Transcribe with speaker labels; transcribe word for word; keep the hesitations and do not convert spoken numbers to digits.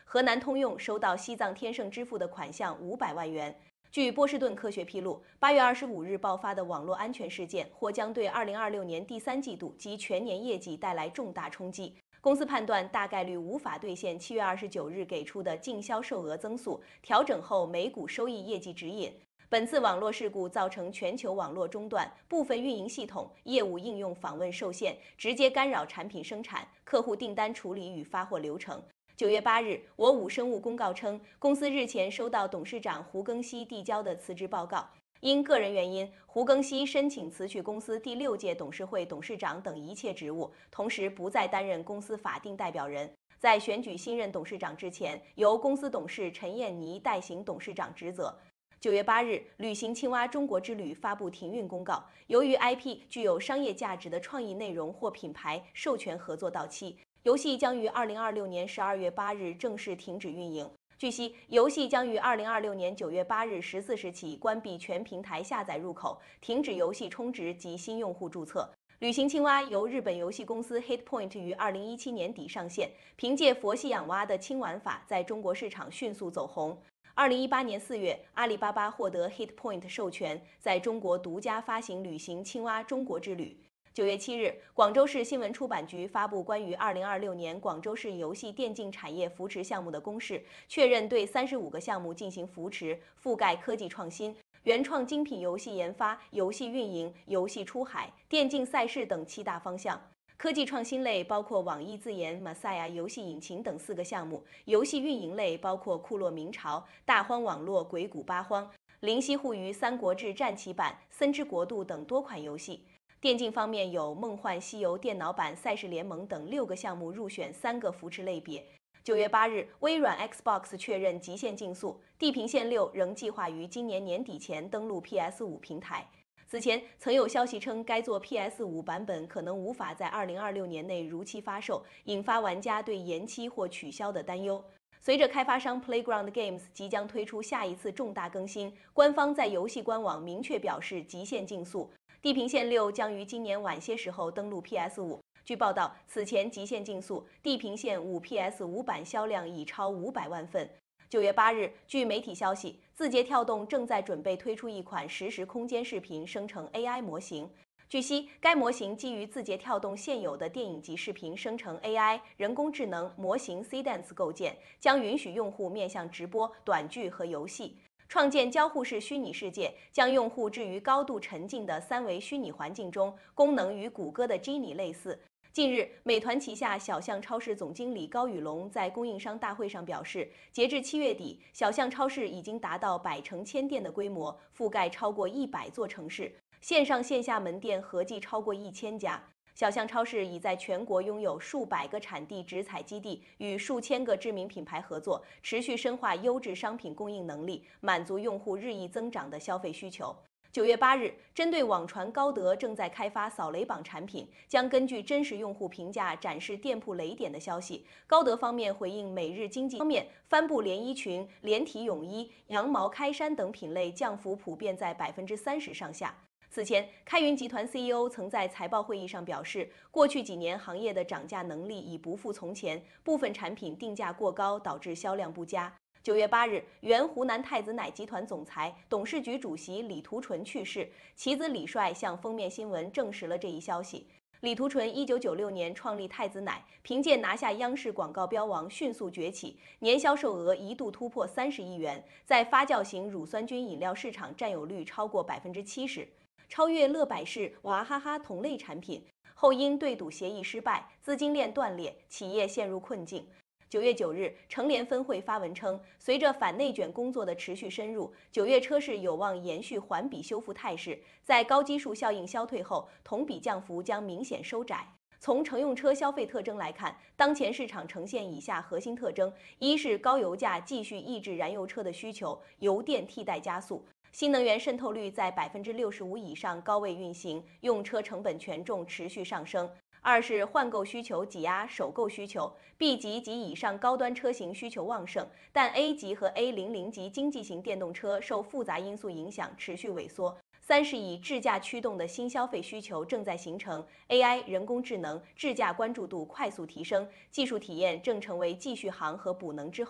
Speaker 1: 河南通用收到西藏天盛支付的款项五百万元。据波士顿科学披露，八月二十五日爆发的网络安全事件或将对二零二六年第三季度及全年业绩带来重大冲击。公司判断大概率无法兑现七月二十九日给出的净销售额增速调整后每股收益业绩指引。本次网络事故造成全球网络中断，部分运营系统、业务应用访问受限，直接干扰产品生产、客户订单处理与发货流程。九月八日，我武生物公告称，公司日前收到董事长胡庚希递交的辞职报告。因个人原因，胡庚希申请辞去公司第六届董事会董事长等一切职务，同时不再担任公司法定代表人。在选举新任董事长之前，由公司董事陈燕妮代行董事长职责。九月八日，旅行青蛙中国之旅发布停运公告，由于 I P 具有商业价值的创意内容或品牌授权合作到期，游戏将于二零二六年十二月八日正式停止运营。据悉，游戏将于二零二六年九月八日十四时起关闭全平台下载入口，停止游戏充值及新用户注册。旅行青蛙由日本游戏公司 Hitpoint 于二零一七年底上线，凭借佛系养蛙的轻玩法，在中国市场迅速走红。二零一八年四月，阿里巴巴获得 Hitpoint 授权，在中国独家发行旅行青蛙中国之旅。九月七日，广州市新闻出版局发布关于二零二六年广州市游戏电竞产业扶持项目的公示，确认对三十五个项目进行扶持，覆盖科技创新、原创精品游戏研发、游戏运营、游戏出海、电竞赛事等七大方向。科技创新类包括网易自研 Masaya 游戏引擎等四个项目，游戏运营类包括库洛明朝、大荒网络、鬼谷八荒、灵犀互娱、三国志战棋版、森之国度等多款游戏。电竞方面有梦幻西游电脑版、赛事联盟等六个项目入选三个扶持类别。九月八日，微软 Xbox 确认极限竞速，地平线六仍计划于今年年底前登陆 P S 五 平台。此前曾有消息称，该作 P S 五 版本可能无法在二零二六年内如期发售，引发玩家对延期或取消的担忧。随着开发商 Playground Games 即将推出下一次重大更新，官方在游戏官网明确表示，极限竞速地平线六将于今年晚些时候登陆 P S 五。据报道，此前极限竞速地平线五 P S 五 版销量已超五百万份。九月八日，据媒体消息，字节跳动正在准备推出一款实时空间视频生成 A I 模型。据悉，该模型基于字节跳动现有的电影级视频生成 A I 人工智能模型 Cdance 构建，将允许用户面向直播、短剧和游戏，创建交互式虚拟世界，将用户置于高度沉浸的三维虚拟环境中，功能与谷歌的 Genie 类似。近日，美团旗下小象超市总经理高宇龙在供应商大会上表示，截至七月底，小象超市已经达到百城千店的规模，覆盖超过一百座城市，线上线下门店合计超过一千家。小象超市已在全国拥有数百个产地直采基地，与数千个知名品牌合作，持续深化优质商品供应能力，满足用户日益增长的消费需求。九月八日，针对网传高德正在开发扫雷榜产品，将根据真实用户评价展示店铺雷点的消息，高德方面回应每日经济方面，帆布连衣裙、连体泳衣、羊毛开衫等品类降幅普遍在百分之三十上下。此前，开云集团 C E O 曾在财报会议上表示，过去几年行业的涨价能力已不复从前，部分产品定价过高，导致销量不佳。九月八日，原湖南太子奶集团总裁、董事局主席李图纯去世，其子李帅向封面新闻证实了这一消息。李图纯一九九六年创立太子奶，凭借拿下央视广告标王迅速崛起，年销售额一度突破三十亿元，在发酵型乳酸菌饮料市场占有率超过百分之七十，超越乐百氏、娃哈哈同类产品。后因对赌协议失败，资金链断裂，企业陷入困境。九月九日，成联分会发文称，随着反内卷工作的持续深入，九月车市有望延续环比修复态势。在高基数效应消退后，同比降幅将明显收窄。从乘用车消费特征来看，当前市场呈现以下核心特征：一是高油价继续抑制燃油车的需求，油电替代加速。新能源渗透率在百分之六十五以上高位运行，用车成本权重持续上升。二是换购需求挤压首购需求 ，B 级及以上高端车型需求旺盛，但 A 级和 A 零零 级经济型电动车受复杂因素影响持续萎缩。三是以智驾驱动的新消费需求正在形成 ，A I、人工智能、智驾关注度快速提升，技术体验正成为继续航和补能之后。